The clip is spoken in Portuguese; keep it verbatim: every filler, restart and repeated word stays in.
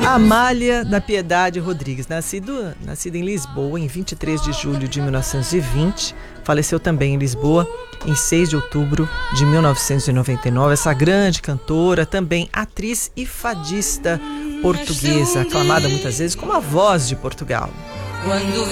Amália da Piedade Rodrigues, nascido, nascida em Lisboa em vinte e três de julho de mil novecentos e vinte, faleceu também em Lisboa em seis de outubro de mil novecentos e noventa e nove. Essa grande cantora, também atriz e fadista portuguesa, aclamada muitas vezes como a voz de Portugal. Quando